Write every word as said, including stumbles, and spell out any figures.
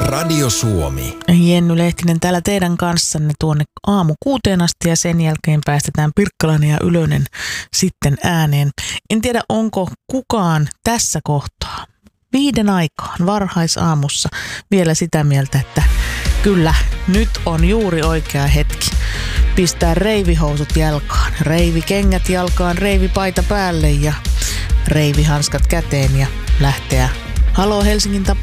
Radio Suomi. Jenny Lehtinen täällä teidän kanssanne tuonne aamu kuuteen asti ja sen jälkeen päästetään Pirkkalainen ja Ylönen sitten ääneen. En tiedä, onko kukaan tässä kohtaa viiden aikaan varhaisaamussa vielä sitä mieltä, että kyllä, nyt on juuri oikea hetki pistää reivihousut jalkaan, reivikengät jalkaan, reivipaita päälle ja reivihanskat käteen ja lähteä Halo Helsingin